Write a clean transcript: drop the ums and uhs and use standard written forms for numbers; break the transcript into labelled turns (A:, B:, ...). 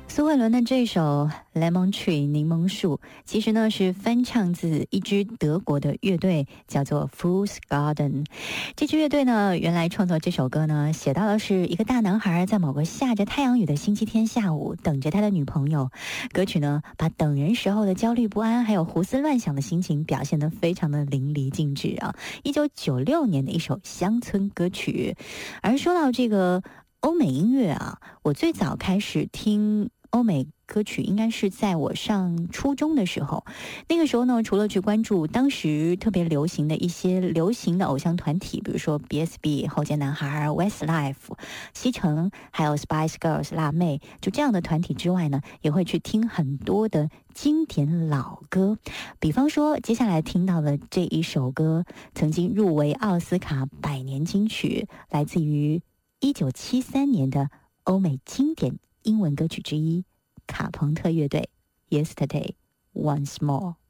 A: 苏慧伦的这首《Lemon Tree》柠檬树，其实呢是翻唱自一支德国的乐队，叫做 Fool's Garden。这支乐队呢，原来创作这首歌呢，写到的是一个大男孩在某个下着太阳雨的星期天下午，等着他的女朋友。歌曲呢，把等人时候的焦虑不安，还有胡思乱想的心情，表现得非常的淋漓尽致啊。1996年的一首乡村歌曲。而说到这个欧美音乐啊，我最早开始听欧美歌曲应该是在我上初中的时候。那个时候呢，除了去关注当时特别流行的一些流行的偶像团体，比如说 BSB 后街男孩、Westlife 西城，还有 Spice Girls 辣妹，就这样的团体之外呢，也会去听很多的经典老歌。比方说接下来听到的这一首歌，曾经入围奥斯卡百年金曲，来自于1973年的欧美经典英文歌曲之一，卡朋特乐队 Yesterday Once More。